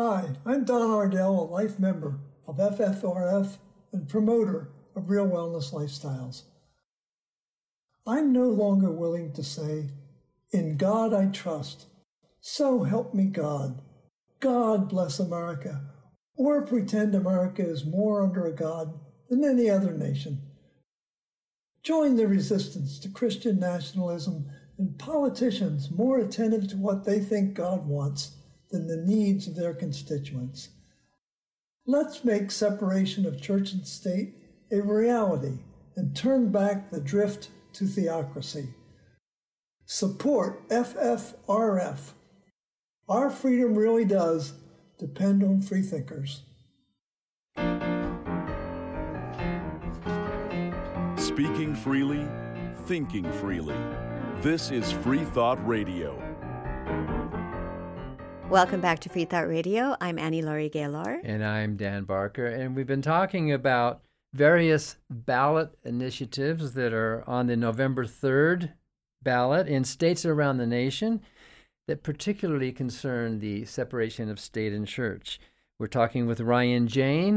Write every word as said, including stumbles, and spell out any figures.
Hi, I'm Don Ardell, a life member of F F R F and promoter of Real Wellness Lifestyles. I'm no longer willing to say, "In God I trust, so help me God, God bless America," or pretend America is more under a God than any other nation. Join the resistance to Christian nationalism and politicians more attentive to what they think God wants than the needs of their constituents. Let's make separation of church and state a reality and turn back the drift to theocracy. Support F F R F. Our freedom really does depend on freethinkers. Speaking freely, thinking freely. This is Free Thought Radio. Welcome back to Free Thought Radio. I'm Annie Laurie Gaylor. And I'm Dan Barker. And we've been talking about various ballot initiatives that are on the November third ballot in states around the nation that particularly concern the separation of state and church. We're talking with Ryan Jayne,